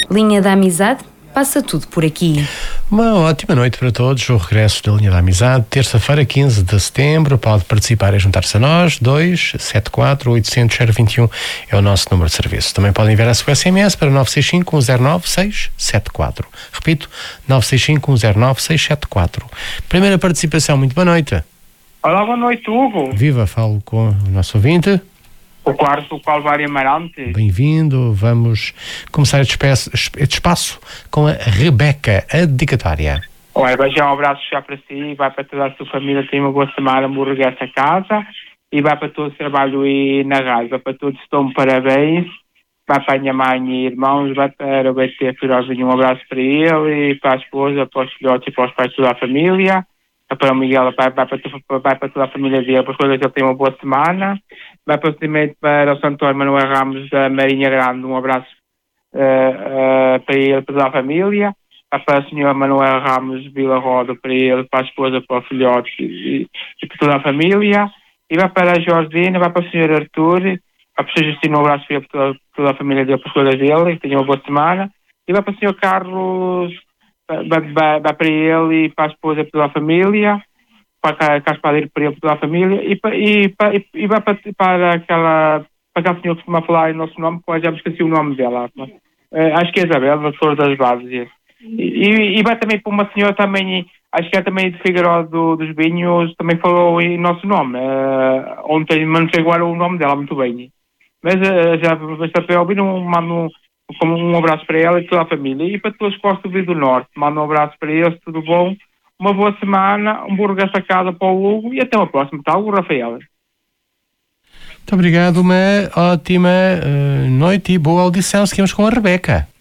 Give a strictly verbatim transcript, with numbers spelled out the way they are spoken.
Linha da Amizade, passa tudo por aqui. Uma ótima noite para todos. O regresso da Linha da Amizade, terça-feira, quinze de setembro. Pode participar e juntar-se a nós. dois sete quatro oito zero zero dois um é o nosso número de serviço. Também podem enviar a sua S M S para nove seis cinco um zero nove seis sete quatro. Repito, nove seis cinco um zero nove seis sete quatro. Primeira participação, muito boa noite. Olá, boa noite, Hugo. Viva, falo com o nosso ouvinte. O quarto Calvário Amarante. Bem-vindo. Vamos começar este espaço, este espaço com a Rebeca, a dedicatória. Olha, beijão, um abraço já para si, vai para toda a sua família, tem uma boa semana, um regresso a casa, e vai para todo o trabalho e na rádio, vai para todos, estão parabéns, vai para a minha mãe e irmãos, vai para o B T Firozinho, um abraço para ele, e para a esposa, para os filhotes e para os pais de toda a família, para o Miguel, vai, vai, para, vai para toda a família dele, para todos ele tem uma boa semana. Vai para o para o Santo Manuel Ramos da Marinha Grande, um abraço uh, uh, para ele, para toda a família. Vai para o senhor Manuel Ramos Vila Roda, para ele, para a esposa, para o filhote e, e para toda a família. E vai para a Jordina, vai para o senhor Arthur, vai para o senhor Justino, um abraço para, ele, para toda, toda a família dele, para todas dele, que tenha uma boa semana. E vai para o senhor Carlos, vai, vai, vai para ele e para a esposa, para toda a família. Para a Espadeiro, para ele, para toda a família, e, para, e, para, e vai para, para aquela, para aquela senhora que costuma falar em nosso nome, que eu já me esqueci o nome dela, mas, uh, acho que é Isabel, da Flor das Bases, e, e, e vai também para uma senhora também, acho que é também de Figueiró do, dos Vinhos, também falou em nosso nome, uh, ontem, mas não sei agora o nome dela muito bem, mas uh, já está para ouvir, um, mando um, um abraço para ela e toda a família, e para todos que gostam do Rio do Norte, mando um abraço para eles, tudo bom. Uma boa semana, um bom regresso a casa para o Hugo e até uma próxima, tá, Hugo Rafael? Muito obrigado, uma ótima uh, noite e boa audição. Seguimos com a Rebeca.